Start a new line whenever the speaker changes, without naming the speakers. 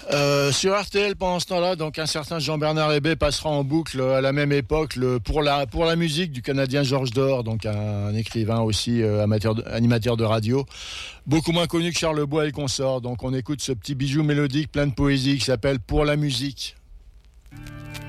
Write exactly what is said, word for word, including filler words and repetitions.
Euh, sur R T L pendant ce temps-là, donc un certain Jean-Bernard Hébé passera en boucle à la même époque le, pour, la, pour la musique du Canadien Georges Dor, donc un, un écrivain aussi euh, amateur de, animateur de radio, beaucoup moins connu que Charles Bois et consorts. Donc on écoute ce petit bijou mélodique plein de poésie qui s'appelle Pour la musique.